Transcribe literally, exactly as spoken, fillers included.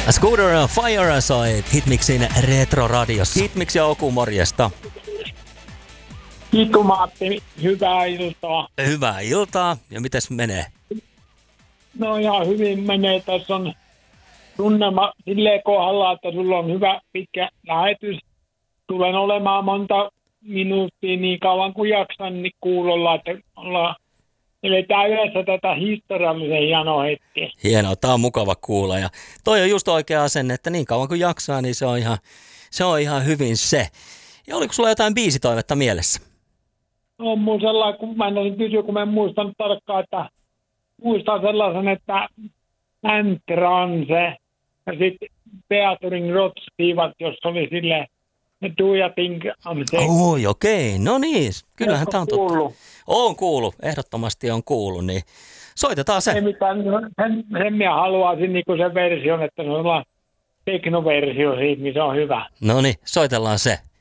Scooter Fire soi Hitmixin Retro-radiossa. Hitmix ja Oku, morjesta. Kiitos Matti, hyvää iltaa. Hyvää iltaa. Ja mites menee? No ihan hyvin menee. Tässä on tunnelma silleen kohdalla, että sulla on hyvä pitkä lähetys. Tulen olemaan monta minuuttia niin kauan kuin jaksan niin kuulolla, että ollaan, eletään yhdessä tätä historiallisen hienoa hetkeä. Hienoa, tää on mukava kuulla. Ja toi on just oikea asenne, että niin kauan kuin jaksaa, niin se on ihan, se on ihan hyvin se. Ja oliko sulla jotain biisitoivetta mielessä? On mun sellainen, kun mä en kysyä, kun mä en muistan tarkkaan, että muistan sellaisen, että N-Transe ja sitten Beatrice Roth-viivat, jos oli silleen, do you think I'm safe? Oi, okei. No niin, kyllähän tää on totta. Kuullut? On kuullut, ehdottomasti on kuullut, niin soitetaan se. Ei mitään, sen, sen minä haluaisin niin sen version, että se on teknoversio siitä, niin se on hyvä. No niin, soitellaan se.